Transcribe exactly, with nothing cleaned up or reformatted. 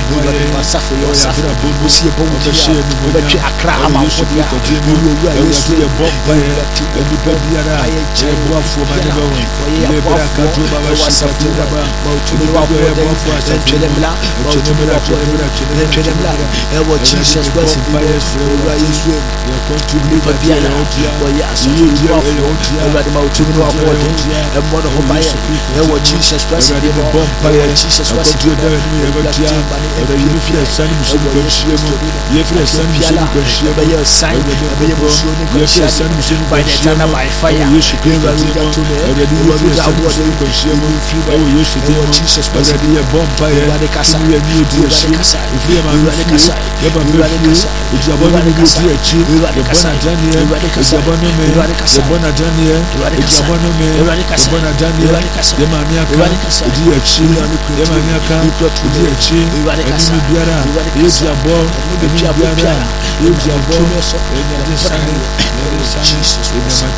Ewurade ma safo yɛ safo osi yɛ bɔ wo di a wobɛtwe akra ama wo di a owura Yesu yɛ bɔ mpa yɛ nipa biara yɛ boafo ma ne bɛwo yɛ bra ka to baba shikati daba ma utumi wa ko yɛ boafo asafo mla ma utumi wa ko yɛ twede mla ɛwɔ Jesus Christ owura Yesu yɛ contribute nipa biara wɔyɛ asafo boafo owurade ma utumi wa ko yɛ ɛmmɔ no ho bayɛ ɛwɔ Jesus Christ yɛ bɔ mpa yɛ Jesus Christ yɛ bɔ ewurade ɛbɛyɛ fie sani musu kwanhyia mu yɛ fie sani musu kwanhyia mu ɛbɛyɛ sign ɛbɛyɛ musu kwanhyia sani musu kwanhyia mu by fire Yesu Kristo ɛwurade yɛ fie sani musu kwanhyia mu ɛwɔ Yesu Kristo Jesus Christ ɛwurade yɛ bɔ mpa yɛ ɛwurade yɛ ni odi akyi efi yɛ ma mi fie yɛ ba mi fie eduabɔ no mi odi akyi yɛ bɔ na daniel eduabɔ no mi yɛ bɔ na daniel eduabɔ no mi yɛ bɔ na daniel yɛ ma mi aka odi akyi yɛ ma mi aka odi akyi ɛni biara yɛ duabɔ ɛni biara yɛ duabɔ ɛni adi sani ɛni sani ɛni ma